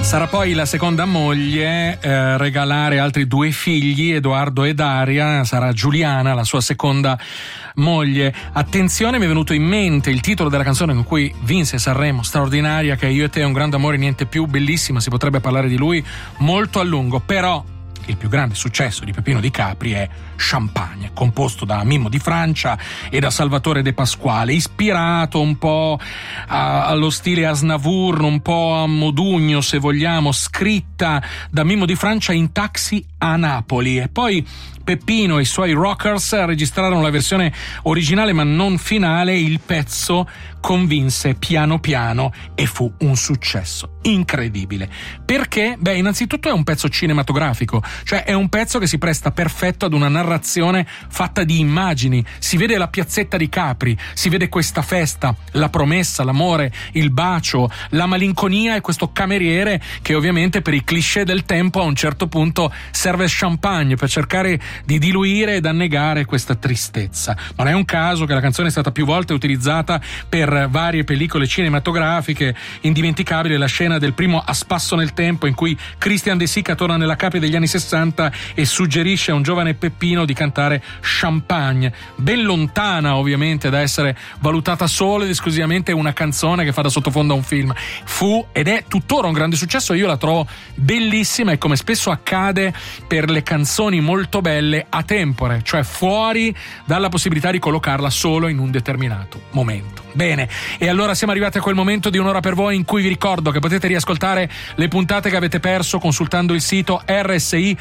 Sarà poi la seconda moglie regalare altri 2 figli, Edoardo e Daria. Sarà Giuliana la sua seconda moglie. Attenzione, mi è venuto in mente il titolo della canzone con cui vinse Sanremo, straordinaria, che è Io e te, un grande amore, niente più, bellissima, si potrebbe parlare di lui molto a lungo, però il più grande successo di Peppino Di Capri è Champagne, composto da Mimmo di Francia e da Salvatore De Pasquale, ispirato un po' allo stile Aznavour, un po' a Modugno se vogliamo, scritta da Mimmo di Francia in taxi a Napoli. E poi Peppino e i suoi Rockers registrarono la versione originale ma non finale. Il pezzo convinse piano piano e fu un successo incredibile. Perché? Beh, innanzitutto è un pezzo cinematografico, cioè è un pezzo che si presta perfetto ad una narrazione fatta di immagini. Si vede la piazzetta di Capri, si vede questa festa, la promessa, l'amore, il bacio, la malinconia e questo cameriere che ovviamente per i cliché del tempo a un certo punto serve champagne per cercare di diluire ed annegare questa tristezza. Non è un caso che la canzone è stata più volte utilizzata per varie pellicole cinematografiche. Indimenticabile la scena del primo A spasso nel tempo in cui Christian De Sica torna nella Capri degli anni 60 e suggerisce a un giovane Peppino di cantare Champagne, ben lontana ovviamente da essere valutata solo ed esclusivamente una canzone che fa da sottofondo a un film. Fu ed è tuttora un grande successo, io la trovo bellissima e, come spesso accade per le canzoni molto belle, a tempore, cioè fuori dalla possibilità di collocarla solo in un determinato momento. Bene, e allora siamo arrivati a quel momento di Un'ora per voi in cui vi ricordo che potete riascoltare le puntate che avete perso consultando il sito rsi.ch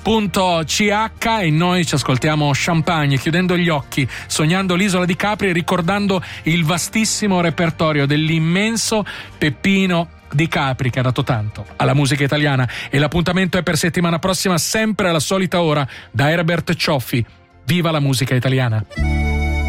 e noi ci ascoltiamo Champagne chiudendo gli occhi, sognando l'isola di Capri e ricordando il vastissimo repertorio dell'immenso Peppino Di Capri, che ha dato tanto alla musica italiana. E l'appuntamento è per settimana prossima, sempre alla solita ora, da Herbert Cioffi. Viva la musica italiana!